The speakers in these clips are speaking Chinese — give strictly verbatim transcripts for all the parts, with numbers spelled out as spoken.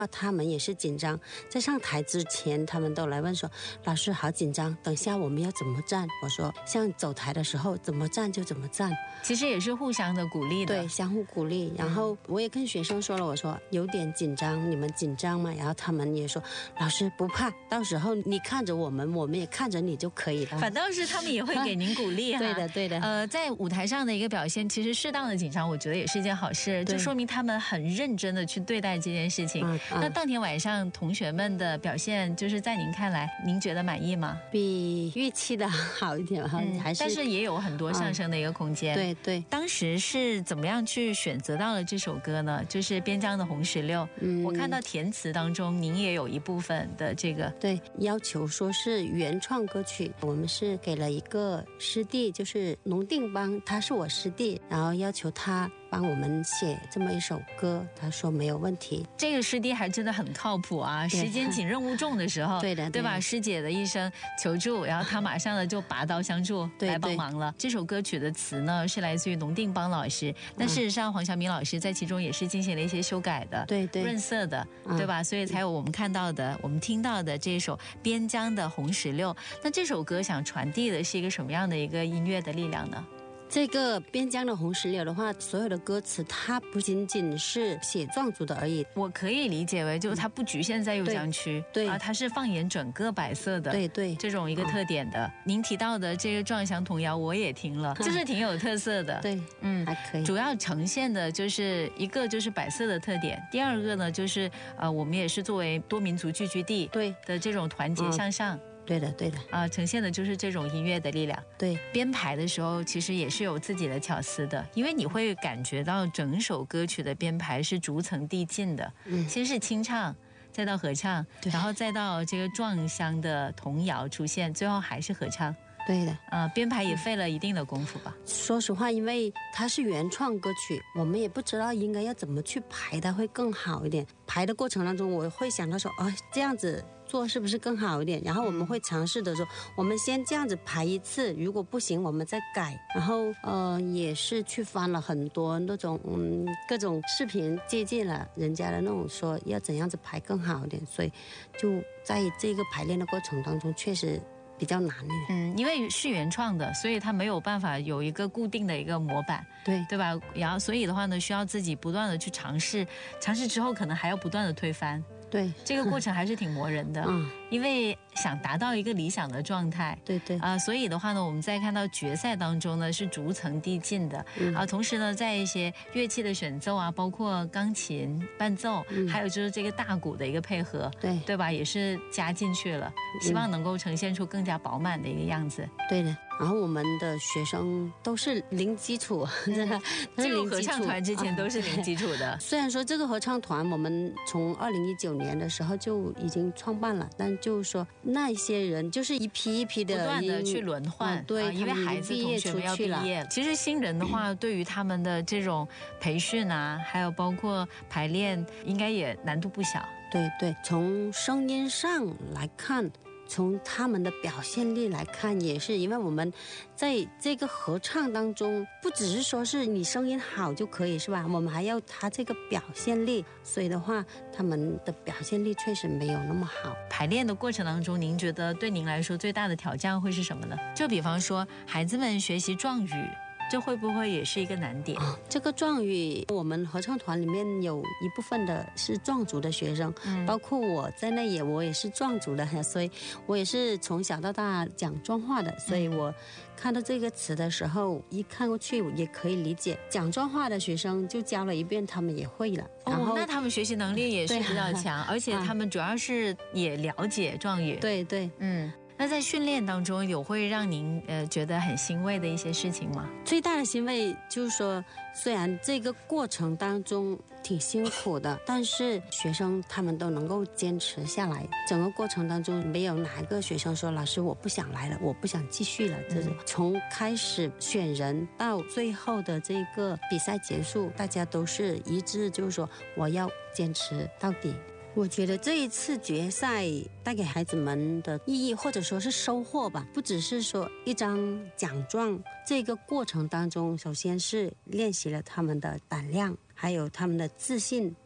他们也是紧张，在上台之前他们都来问说，老师好紧张，等下我们要怎么站？我说像走台的时候怎么站就怎么站， 其实也是互相的鼓励的， 对，相互鼓励。然后我也跟学生说了，我说有点紧张，你们紧张吗？然后他们也说老师不怕，到时候你看着我们，我们也看着你就可以了。 反倒是他们也会给您鼓励哈。 对的对的。 呃，在舞台上的一个表现，其实适当的紧张我觉得也是一件好事，就说明他们很认真的去对待这件事情。嗯嗯、那当天晚上同学们的表现，就是在您看来您觉得满意吗？ 比预期的好一点、嗯、还是但是也有很多上升的一个空间、嗯、 对对。 当时是怎么样去选择到了这首歌呢？就是边疆的红石榴、嗯、我看到填词当中您也有一部分的这个对要求说是原创歌曲，我们是给了一个师弟，就是农定邦，他是我师弟，然后要求他帮我们写这么一首歌，他说没有问题。 这个师弟还真的很靠谱啊，时间紧任务重的时候对的对吧，师姐的一声求助，然后他马上的就拔刀相助来帮忙了。这首歌曲的词呢是来自于农定邦老师，但事实上黄晓明老师在其中也是进行了一些修改的， 对对， 润色的，对吧、嗯、所以才有我们看到的我们听到的这首边疆的红石榴。那这首歌想传递的是一个什么样的一个音乐的力量呢？ 这个边疆的红石榴的话，所有的歌词它不仅仅是写壮族的而已， 我可以理解为就是它不局限在右江区， 对， 啊，它是放眼整个百色的， 对对， 这种一个特点的、嗯、您提到的这个壮乡童谣我也听了，就是挺有特色的， 对，嗯，还可以。 主要呈现的就是一个就是百色的特点，第二个呢就是呃我们也是作为多民族聚居地对的这种团结向上、嗯对的对的啊、呃，呈现的就是这种音乐的力量。 对， 编排的时候其实也是有自己的巧思的，因为你会感觉到整首歌曲的编排是逐层递进的，嗯，先是清唱，再到合唱，然后再到这个壮乡的童谣出现，最后还是合唱。 对的， 呃，编排也费了一定的功夫吧。 说实话，因为它是原创歌曲，我们也不知道应该要怎么去排它会更好一点。排的过程当中，我会想到说，哦，这样子做是不是更好一点？然后我们会尝试的说，我们先这样子排一次，如果不行，我们再改。然后呃，也是去翻了很多那种嗯各种视频，借鉴了人家的那种说要怎样子排更好一点，所以就在这个排练的过程当中，确实比较难一点。 嗯，因为是原创的，所以它没有办法有一个固定的一个模板， 对对吧？然后所以的话呢，需要自己不断的去尝试，尝试之后可能还要不断的推翻。 对， 这个过程还是挺磨人的，嗯，因为想达到一个理想的状态， 对对啊、呃，所以的话呢，我们在看到决赛当中呢是逐层递进的，嗯、啊，同时呢，在一些乐器的选奏啊，包括钢琴伴奏，嗯、还有就是这个大鼓的一个配合， 对对吧，也是加进去了，希望能够呈现出更加饱满的一个样子。 对的。然后我们的学生都是零基础，真的， 进入合唱团之前都是零基础的。 虽然说这个合唱团我们从二零一九年的时候就已经创办了，但就是说那一些人就是一批一批的不断的去轮换， 嗯、对、啊， 因为孩子同学们要毕业。其实新人的话，对于他们的这种培训啊，还有包括排练，应该也难度不小。 对对，从声音上来看。从他们的表现力来看，也是因为我们在这个合唱当中，不只是说是你声音好就可以，是吧？我们还要他这个表现力，所以的话，他们的表现力确实没有那么好。 排练的过程当中，您觉得对您来说最大的挑战会是什么呢？就比方说，孩子们学习壮语。这会不会也是一个难点？ 啊、这个壮语，我们合唱团里面有一部分的是壮族的学生，嗯、包括我在内也，我也是壮族的，所以我也是从小到大讲壮话的，所以我看到这个词的时候，一看过去也可以理解。讲壮话的学生就教了一遍，他们也会了。然后哦，那他们学习能力也是比较强，而且他们主要是也了解壮语。 对对， 嗯。那在训练当中有会让您呃觉得很欣慰的一些事情吗？ 最大的欣慰就是说，虽然这个过程当中挺辛苦的，但是学生他们都能够坚持下来。整个过程当中没有哪一个学生说老师我不想来了，我不想继续了。这是从开始选人到最后的这个比赛结束，大家都是一致，就是说我要坚持到底。我觉得这一次决赛带给孩子们的意义或者说是收获吧，不只是说一张奖状，这个过程当中首先是练习了他们的胆量，还有他们的自信，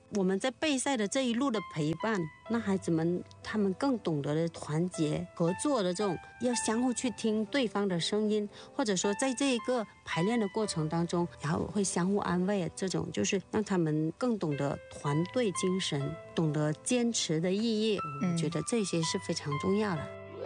我们在备赛的这一路的陪伴，那孩子们他们更懂得了团结合作的这种，要相互去听对方的声音，或者说在这一个排练的过程当中，然后会相互安慰，这种就是让他们更懂得团队精神，懂得坚持的意义。我觉得这些是非常重要的。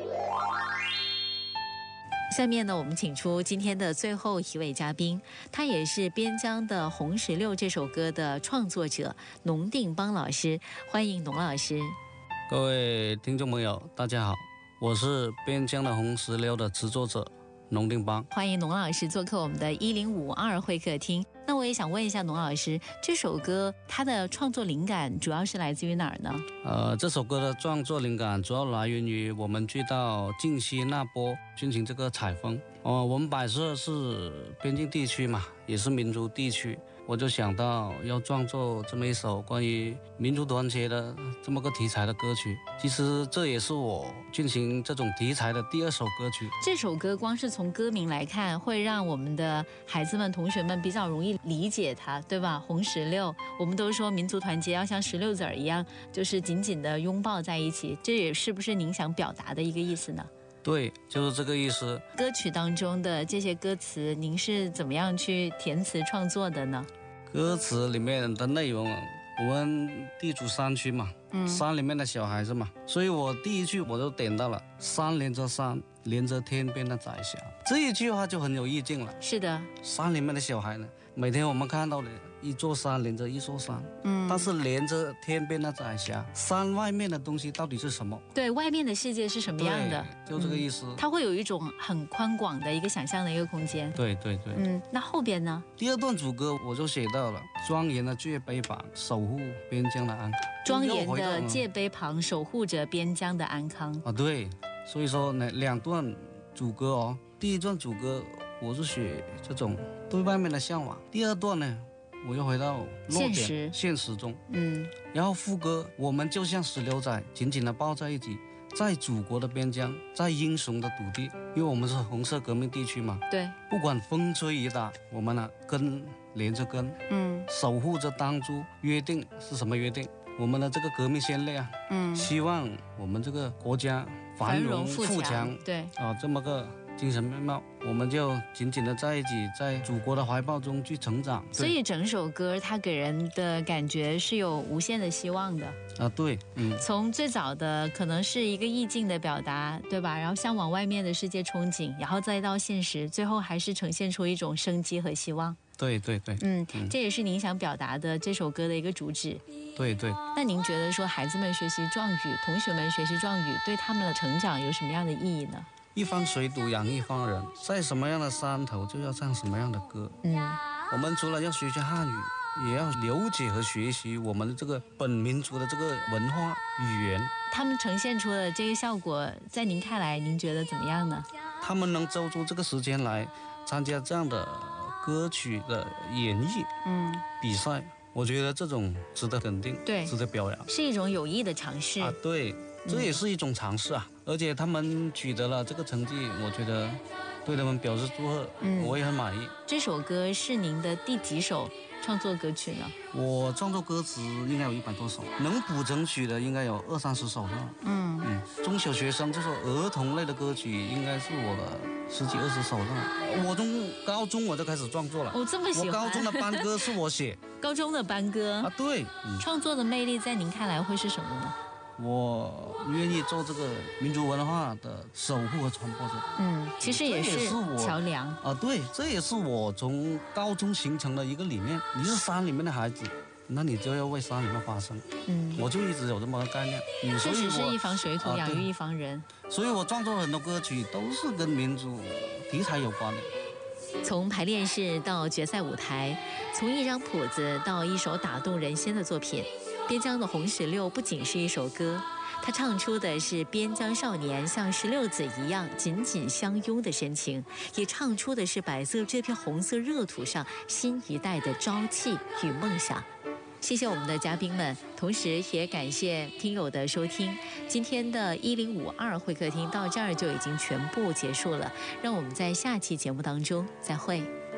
下面呢，我们请出今天的最后一位嘉宾，他也是边疆的《红石榴》这首歌的创作者农定邦老师，欢迎农老师。 各位听众朋友，大家好，我是边疆的《红石榴》的制作者农定邦， 欢迎农老师做客我们的一零五二会客厅。那我也想问一下农老师，这首歌它的创作灵感主要是来自于哪儿呢？ 呃，这首歌的创作灵感主要来源于我们去到靖西那波进行这个采风。哦、呃，我们摆设是边境地区嘛，也是民族地区，我就想到要创作这么一首关于民族团结的这么个题材的歌曲。其实这也是我进行这种题材的第二首歌曲。 这首歌光是从歌名来看，会让我们的孩子们、同学们比较容易理解它，对吧？红石榴，我们都说民族团结要像石榴籽儿一样，就是紧紧的拥抱在一起，这也是不是您想表达的一个意思呢？ 对，就是这个意思。 歌曲当中的这些歌词，您是怎么样去填词创作的呢？ 歌词里面的内容，我们地处山区嘛，嗯，山里面的小孩子嘛，所以我第一句我就点到了山连着山，连着天边的彩霞，这一句话就很有意境了。 是的， 山里面的小孩呢，每天我们看到的一座山连着一座山，嗯，但是连着天边的彩霞，山外面的东西到底是什么？对， 外面的世界是什么样的？ 就这个意思、嗯。 它会有一种很宽广的一个想象的一个空间。 对对对。 嗯，那后边呢？ 第二段主歌我就写到了庄严的界碑旁，守护边疆的安康。 庄严的界碑旁，守护着边疆的安康。 啊，对，所以说呢，两段主歌哦，第一段主歌我是写这种对外面的向往，第二段呢，我又回到现实现实中， 嗯， 然后副歌，我们就像石榴仔，紧紧的抱在一起，在祖国的边疆，在英雄的土地，因为我们是红色革命地区嘛， 对， 不管风吹雨打，我们呢根连着根，嗯，守护着当初约定是什么约定？我们的这个革命先烈啊，嗯，希望我们这个国家繁荣富强， 对， 啊，这么个精神面貌，我们就紧紧的在一起，在祖国的怀抱中去成长。 所以整首歌它给人的感觉是有无限的希望的啊，对，嗯， 从最早的可能是一个意境的表达，对吧？然后向往外面的世界憧憬，然后再到现实，最后还是呈现出一种生机和希望。 对对对， 嗯，嗯这也是您想表达的这首歌的一个主旨。 对对。 那您觉得说孩子们学习壮语，同学们学习壮语，对他们的成长有什么样的意义呢？ 一方水土养一方人，在什么样的山头就要唱什么样的歌。嗯，我们除了要学习汉语，也要了解和学习我们这个本民族的这个文化语言。 他们呈现出的这个效果，在您看来，您觉得怎么样呢？ 他们能抽出这个时间来参加这样的歌曲的演绎，嗯，比赛，我觉得这种值得肯定， 对， 值得表扬， 是一种有益的尝试啊。对，这也是一种尝试啊。嗯、而且他们取得了这个成绩，我觉得对他们表示祝贺，嗯，我也很满意。 这首歌是您的第几首创作歌曲呢？我创作歌词应该有一百多首，能谱成曲的应该有二三十首了。嗯嗯，中小学生这首儿童类的歌曲应该是我的十几二十首了。我从高中我就开始创作了。 我、哦、这么喜欢。 我高中的班歌是我写。 高中的班歌啊，对。 嗯、创作的魅力在您看来会是什么呢？ 我愿意做这个民族文化的守护和传播者。 嗯，其实也是桥梁啊。对，这也是我从高中形成的一个理念。你是山里面的孩子，那你就要为山里面发声。嗯，我就一直有这么个概念。 嗯，确实是一方水土、啊、养育一方人。 所以我创作很多歌曲都是跟民族题材有关的。 从排练室到决赛舞台，从一张谱子到一首打动人心的作品。边疆的红石榴不仅是一首歌，它唱出的是边疆少年像石榴籽一样紧紧相拥的深情，也唱出的是百色这片红色热土上新一代的朝气与梦想。谢谢我们的嘉宾们，同时也感谢听友的收听。今天的一零五二会客厅到这儿就已经全部结束了，让我们在下期节目当中再会。